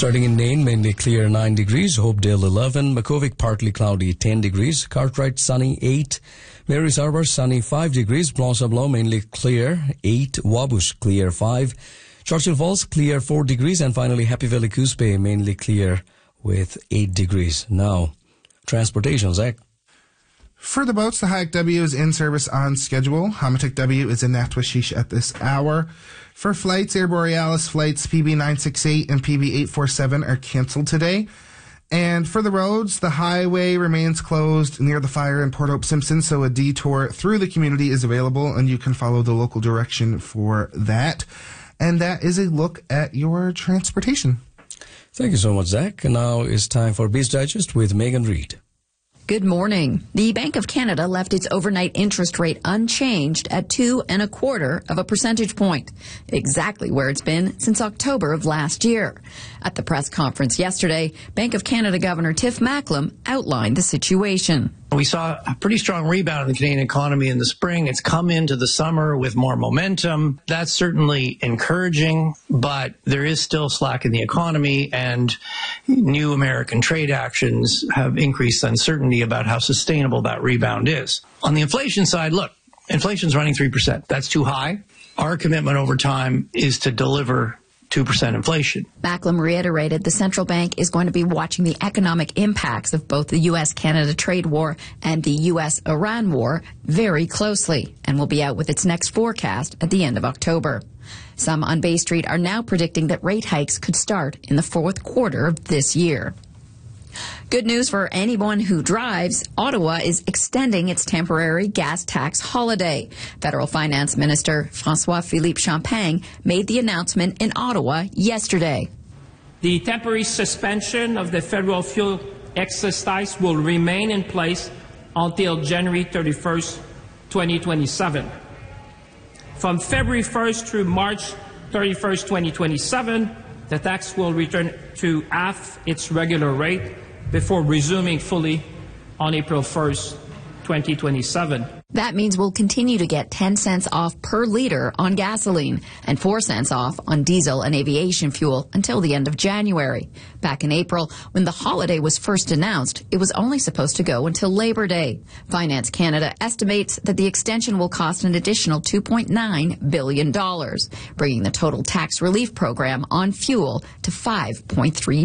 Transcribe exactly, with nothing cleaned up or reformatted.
Starting in Nain, mainly clear nine degrees. Hopedale eleven. Makovic partly cloudy ten degrees. Cartwright sunny eight. Mary's Arbor sunny five degrees. Blanc Sablon mainly clear eight. Wabush clear five. Churchill Falls clear four degrees. And finally Happy Valley Coos Bay mainly clear with eight degrees. Now, transportation, Zach. For the boats, the Hayek W is in service on schedule. Hamatic W is in Natwashish at this hour. For flights, Air Borealis flights P B nine sixty-eight and P B eight forty-seven are canceled today. And for the roads, the highway remains closed near the fire in Port Hope Simpson, so a detour through the community is available, and you can follow the local direction for that. And that is a look at your transportation. Thank you so much, Zach. And now it's time for Biz Digest with Megan Reid. Good morning. The Bank of Canada left its overnight interest rate unchanged at two and a quarter of a percentage point, exactly where it's been since October of last year. At the press conference yesterday, Bank of Canada Governor Tiff Macklem outlined the situation. We saw a pretty strong rebound in the Canadian economy in the spring. It's come into the summer with more momentum. That's certainly encouraging, but there is still slack in the economy, and new American trade actions have increased uncertainty about how sustainable that rebound is. On the inflation side, look, inflation's running three percent. That's too high. Our commitment over time is to deliver two percent inflation. Macklem reiterated the central bank is going to be watching the economic impacts of both the U S Canada trade war and the U S Iran war very closely and will be out with its next forecast at the end of October. Some on Bay Street are now predicting that rate hikes could start in the fourth quarter of this year. Good news for anyone who drives. Ottawa is extending its temporary gas tax holiday. Federal Finance Minister François-Philippe Champagne made the announcement in Ottawa yesterday. The temporary suspension of the federal fuel excise tax will remain in place until January thirty-first, twenty twenty-seven. From February first through March thirty-first, twenty twenty-seven, the tax will return to half its regular rate before resuming fully on April first, twenty twenty-seven. That means we'll continue to get ten cents off per liter on gasoline and four cents off on diesel and aviation fuel until the end of January. Back in April, when the holiday was first announced, it was only supposed to go until Labor Day. Finance Canada estimates that the extension will cost an additional two point nine billion dollars, bringing the total tax relief program on fuel to five point three